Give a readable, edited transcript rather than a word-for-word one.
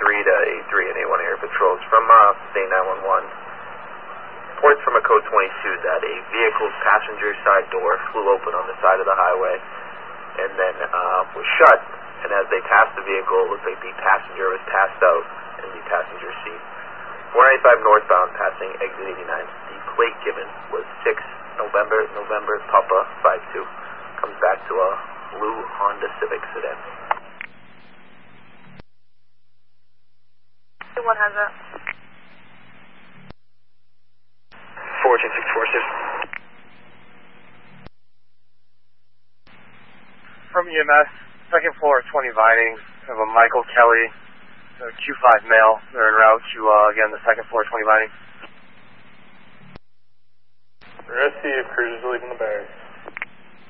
to 83 and A1 Air Patrols from State 911. Reports from a code 22 that a vehicle's passenger side door flew open on the side of the highway and then was shut, and as they passed the vehicle, it looked like the passenger was passed out in the passenger seat. 495 northbound passing exit 89. The plate given was 6 November Papa 52. Comes back to a blue Honda Civic sedan. What has that? 14646. From EMS, second floor, 20 Vining. I have a Michael Kelly, Q5 male. They're en route to, again, the second floor, 20 Vining. Rest of you, cruisers leaving the barracks.